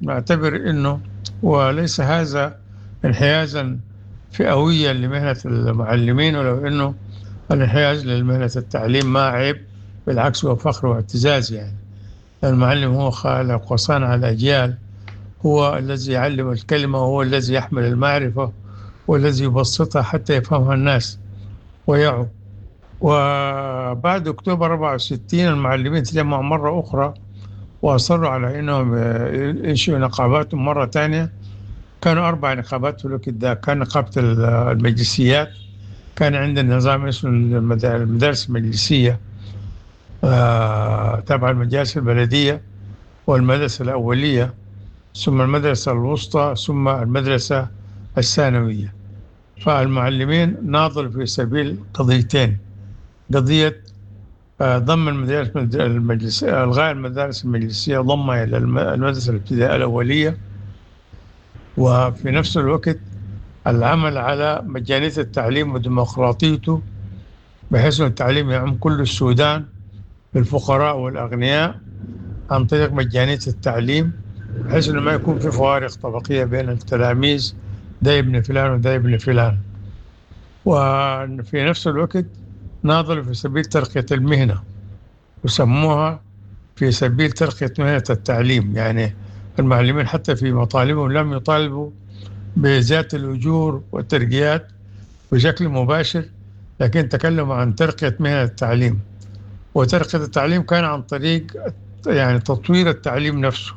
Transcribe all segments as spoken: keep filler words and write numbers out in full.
نعتبر أنه وليس هذا انحيازا فئويا لمهنة المعلمين، ولو أنه الانحياز لمهنة التعليم ما عيب، بالعكس هو فخر واعتزاز. يعني المعلم هو خالق وصانع الأجيال، هو الذي يعلم الكلمة، وهو الذي يحمل المعرفة، والذي يبسطها حتى يفهمها الناس ويعوا. وبعد أكتوبر أربعة وستين المعلمين تجمعوا مرة أخرى وأصروا على أنهم ينشئوا نقابات مرة ثانية. كانوا أربع نقابات في الوقت ده. كان نقابة المجلسيات، كان عندنا نظام اسمه المدارس المجلسية آه تبع المجالس البلدية، والمدرسة الأولية، ثم المدرسة الوسطى، ثم المدرسة الثانوية. فالمعلمين ناضلوا في سبيل قضيتين: قضية آه ضم المدارس المجلسية، إلغاء المدارس المجلسية، ضمها إلى المدرسة الابتدائية الأولية، وفي نفس الوقت العمل على مجانية التعليم وديمقراطيته، بحيث أن التعليم يعم كل السودان بالفقراء والأغنياء عن طريق مجانية التعليم، بحيث أنه ما يكون في فوارق طبقية بين التلاميذ، ده ابن فلان وده ابن فلان. وفي نفس الوقت ناضلوا في سبيل ترقية المهنة، وسموها في سبيل ترقية مهنة التعليم. يعني المعلمين حتى في مطالبهم لم يطالبوا بزيادة الأجور والترقيات بشكل مباشر، لكن تكلموا عن ترقية مهنة التعليم. وترقية التعليم كان عن طريق يعني تطوير التعليم نفسه.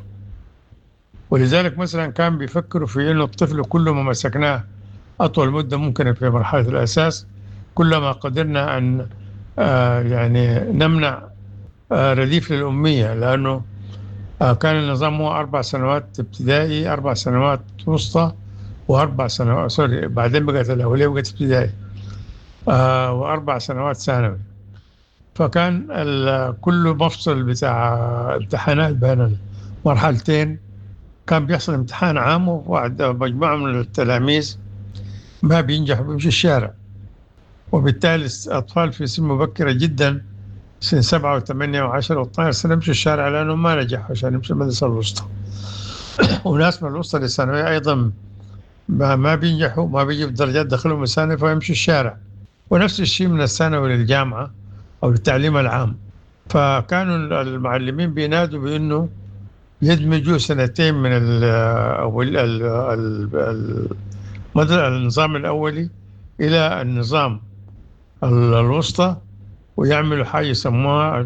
ولذلك مثلا كان بيفكروا في أنه الطفل كل ما مسكناه أطول مدة ممكنة في مرحلة الأساس، كلما قدرنا أن آه يعني نمنع آه رديف للأمية، لأنه آه كان النظام هو أربع سنوات ابتدائي، أربع سنوات وسطى، وأربع سنوات سوري بعدين بقت الأولية بقت ابتدائي، آه وأربع سنوات ثانوي. فكان كل مفصل بتاع امتحانات بين المرحلتين كان بيحصل امتحان عام، وواحد مجموعة من التلاميذ ما بينجحوا بيمشي الشارع. وبالتالي الأطفال في سن مبكرة جدا، سن سبعة وثمانية وعشرة واثناشر سنة، يمشوا الشارع لأنهم ما نجحوا عشان يمشوا المدرسة الوسطى. وناس من الوسطى للثانوية أيضا ما, ما بينجحوا، ما بيجوا درجات دخلهم الثانوي، فيمشوا الشارع. ونفس الشيء من الثانوي للجامعة أو التعليم العام. فكانوا المعلمين بينادوا بأنه يدمجوا سنتين من ال أو ال ال النظام الأولي إلى النظام الوسطى، ويعملوا حاجة يسموها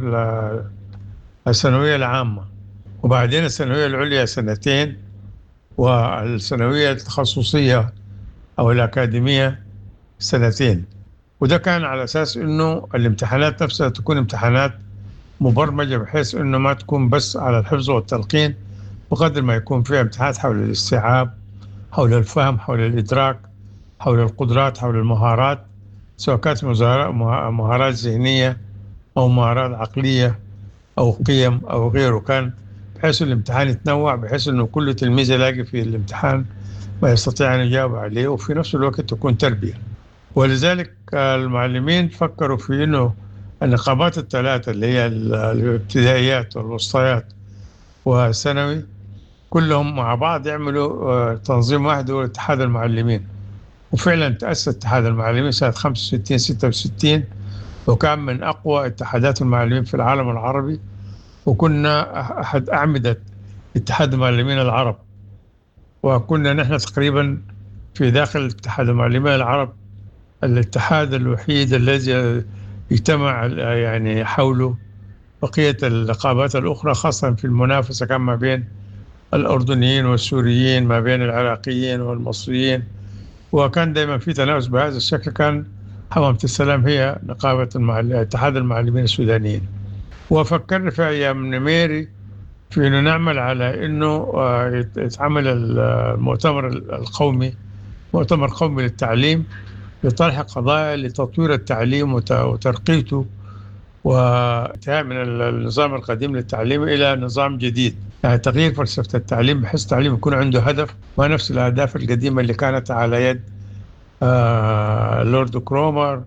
الثانوية العامة، وبعدين الثانوية العليا سنتين، والثانوية التخصصية أو الأكاديمية سنتين. وده كان على أساس أنه الامتحانات نفسها تكون امتحانات مبرمجة، بحيث أنه ما تكون بس على الحفظ والتلقين، بقدر ما يكون فيها امتحانات حول الاستيعاب، حول الفهم، حول الإدراك، حول القدرات، حول المهارات، سواء كانت مهارات ذهنية أو مهارات عقلية أو قيم أو غيره. كان بحيث الامتحان يتنوع، بحيث أنه كل تلميذ يلاقي في الامتحان ما يستطيع أن يجاوب عليه، وفي نفس الوقت تكون تربية. ولذلك المعلمين فكروا في أنه النقابات الثلاثة اللي هي الابتدائيات والوسطيات والثانوي كلهم مع بعض يعملوا تنظيم واحد، هو اتحاد المعلمين. وفعلا تأسس اتحاد المعلمين سنة خمسة وستين ستة وستين، وكان من أقوى اتحادات المعلمين في العالم العربي، وكنا أحد أعمدة اتحاد المعلمين العرب. وكنا نحن تقريبا في داخل اتحاد المعلمين العرب الاتحاد الوحيد الذي اجتمع يعني حوله بقية النقابات الأخرى، خاصة في المنافسة كان ما بين الأردنيين والسوريين، ما بين العراقيين والمصريين، وكان دائما في تنافس بهذا الشكل. كان حمامة السلام هي نقابة المعلم اتحاد المعلمين السودانيين. وفكرنا في أيام نميري في أنه نعمل على أنه يتعمل المؤتمر القومي، مؤتمر قومي للتعليم، لطرح قضايا لتطوير التعليم وترقيته، وانتهاء من النظام القديم للتعليم إلى نظام جديد، يعني تغيير فلسفة التعليم بحيث التعليم يكون عنده هدف، ما نفس الأهداف القديمة اللي كانت على يد آه لورد كرومر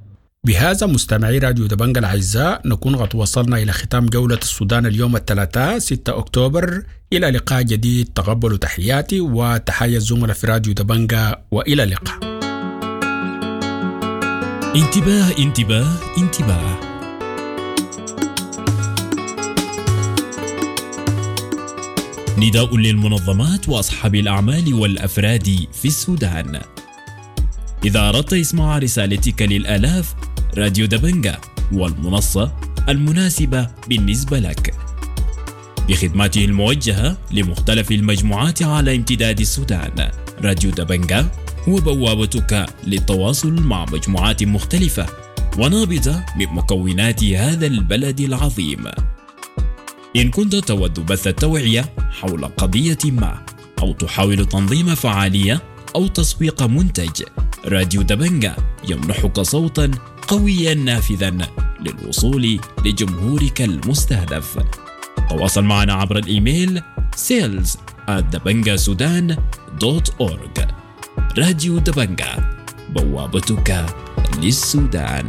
بهذا مستمعي راديو دبنجة الأعزاء نكون قد وصلنا إلى ختام جولة السودان اليوم الثلاثاء ستة أكتوبر. إلى لقاء جديد، تقبلوا تحياتي وتحية الزملاء في راديو دبنجة، وإلى اللقاء. انتباه انتباه انتباه، نداء للمنظمات وأصحاب الأعمال والأفراد في السودان. إذا أردت إسماع رسالتك للآلاف، راديو دبنجة والمنصة المناسبة بالنسبة لك، بخدماته الموجهة لمختلف المجموعات على امتداد السودان. راديو دبنجة هو بوابتك للتواصل مع مجموعات مختلفة ونابضة من مكونات هذا البلد العظيم. إن كنت تود بث التوعية حول قضية ما، أو تحاول تنظيم فعالية أو تسويق منتج، راديو دبنجة يمنحك صوتا قويا نافذا للوصول لجمهورك المستهدف. تواصل معنا عبر الإيميل sales at dabanga sudan dot org. راديو دبنجة، بوابتك للسودان.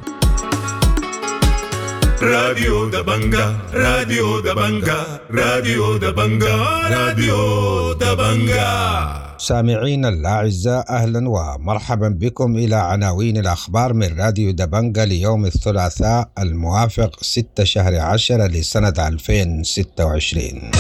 راديو دبنجة، راديو دبنجة، راديو دبنجة، راديو دبنجة. سامعينا الأعزاء، أهلا ومرحبا بكم إلى عناوين الأخبار من راديو دبنجة ليوم الثلاثاء الموافق ستة شهر عشرة لسنة ألفين وستة وعشرين.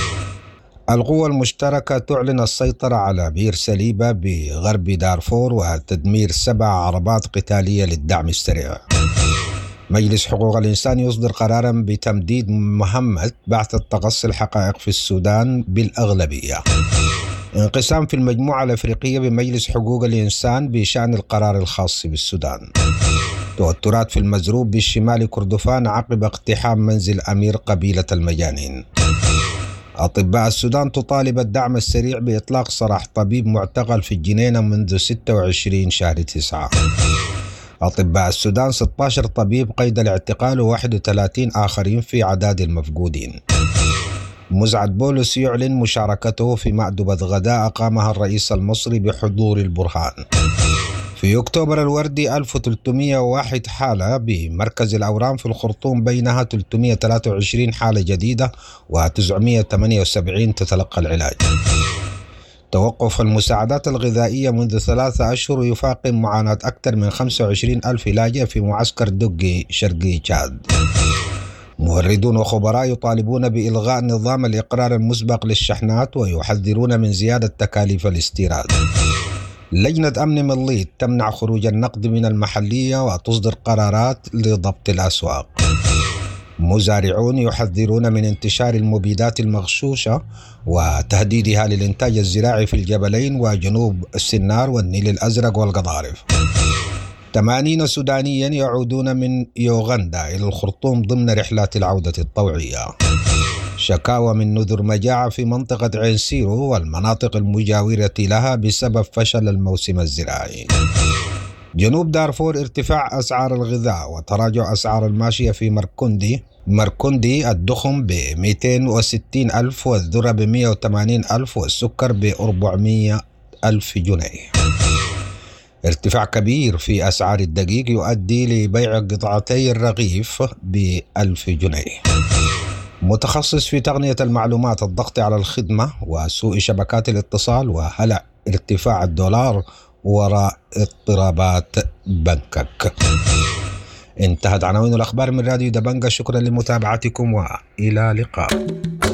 القوى المشتركة تعلن السيطرة على بير سليبة بغرب دارفور وتدمير سبع عربات قتالية للدعم السريع. مجلس حقوق الإنسان يصدر قرارا بتمديد مهمة بعث التقصي الحقائق في السودان بالأغلبية. انقسام في المجموعة الأفريقية بمجلس حقوق الإنسان بشأن القرار الخاص بالسودان. توترات في المزروب بالشمال كردفان عقب اقتحام منزل أمير قبيلة المجانين. أطباء السودان تطالب الدعم السريع بإطلاق سراح طبيب معتقل في الجنينة منذ ستة وعشرين شهر تسعة. أطباء السودان ستة عشر طبيب قيد الاعتقال وواحد وثلاثين آخرين في عداد المفقودين. مزعد بولس يعلن مشاركته في مأدبة غداء أقامها الرئيس المصري بحضور البرهان. في أكتوبر الوردي ألف وثلاثمئة وواحد حالة بمركز الأورام في الخرطوم، بينها ثلاثمئة وثلاثة وعشرين حالة جديدة وتسعمئة وثمانية وسبعين تتلقى العلاج. توقف المساعدات الغذائية منذ ثلاثة أشهر يفاقم معاناة أكثر من خمسة وعشرين ألف لاجئ في معسكر دقي شرقي تشاد. موردون وخبراء يطالبون بإلغاء نظام الإقرار المسبق للشحنات ويحذرون من زيادة تكاليف الاستيراد. لجنة أمن مليط تمنع خروج النقد من المحلية وتصدر قرارات لضبط الأسواق. مزارعون يحذرون من انتشار المبيدات المغشوشة وتهديدها للإنتاج الزراعي في الجبلين وجنوب السنار والنيل الأزرق والقضارف. ثمانين سودانيا يعودون من يوغندا إلى الخرطوم ضمن رحلات العودة الطوعية. شكاوى من نذر مجاعة في منطقة عين سيرو والمناطق المجاورة لها بسبب فشل الموسم الزراعي. جنوب دارفور ارتفاع أسعار الغذاء وتراجع أسعار الماشية في مركندي مركندي الدخن ب مئتين وستين ألف والذرة ب مئة وثمانين ألف والسكر ب أربعمئة ألف جنيه. ارتفاع كبير في أسعار الدقيق يؤدي لبيع قطعتي الرغيف بألف جنيه. متخصص في تقنية المعلومات الضغط على الخدمة وسوء شبكات الاتصال وهلع ارتفاع الدولار وراء اضطرابات بنكك. انتهت عناوين الأخبار من راديو دبنجة، شكرا لمتابعتكم وإلى اللقاء.